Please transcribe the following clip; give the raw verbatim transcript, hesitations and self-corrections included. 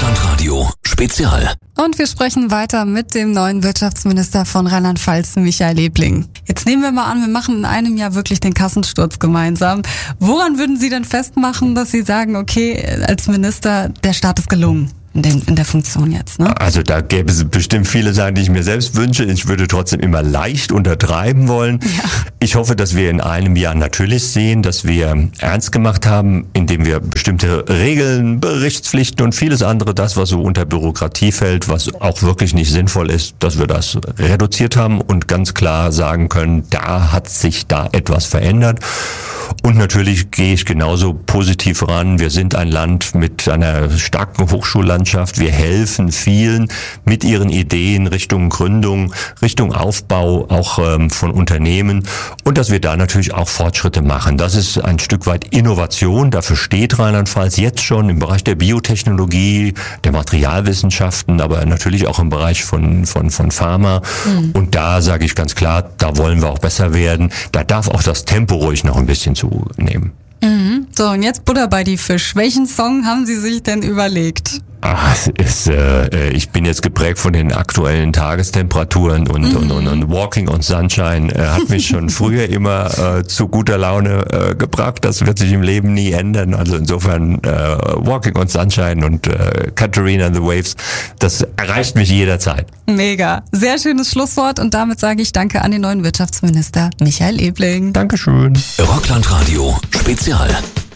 Rockland Radio Spezial. Und wir sprechen weiter mit dem neuen Wirtschaftsminister von Rheinland-Pfalz, Michael Lebling. Jetzt nehmen wir mal an, wir machen in einem Jahr wirklich den Kassensturz gemeinsam. Woran würden Sie denn festmachen, dass Sie sagen, okay, als Minister, der Start ist gelungen? In, den, in der Funktion jetzt, ne? Also da gäbe es bestimmt viele Sachen, die ich mir selbst wünsche. Ich würde trotzdem immer leicht untertreiben wollen. Ja. Ich hoffe, dass wir in einem Jahr natürlich sehen, dass wir ernst gemacht haben, indem wir bestimmte Regeln, Berichtspflichten und vieles andere, das, was so unter Bürokratie fällt, was auch wirklich nicht sinnvoll ist, dass wir das reduziert haben und ganz klar sagen können, da hat sich da etwas verändert. Und natürlich gehe ich genauso positiv ran. Wir sind ein Land mit einer starken Hochschullandschaft. Wir helfen vielen mit ihren Ideen Richtung Gründung, Richtung Aufbau auch ähm, von Unternehmen. Und dass wir da natürlich auch Fortschritte machen. Das ist ein Stück weit Innovation. Dafür steht Rheinland-Pfalz jetzt schon im Bereich der Biotechnologie, der Materialwissenschaften, aber natürlich auch im Bereich von, von, von Pharma. Mhm. Und da sage ich ganz klar, da wollen wir auch besser werden. Da darf auch das Tempo ruhig noch ein bisschen zunehmen. Mhm. So, und jetzt Butter bei die Fisch. Welchen Song haben Sie sich denn überlegt? Ach, es ist, äh, ich bin jetzt geprägt von den aktuellen Tagestemperaturen und, mhm. und, und, und Walking on Sunshine äh, hat mich schon früher immer äh, zu guter Laune äh, gebracht. Das wird sich im Leben nie ändern. Also insofern äh, Walking on Sunshine und äh, Katharina and the Waves, das erreicht mich jederzeit. Mega. Sehr schönes Schlusswort und damit sage ich Danke an den neuen Wirtschaftsminister Michael Lebling. Dankeschön. Rockland Radio Spezial.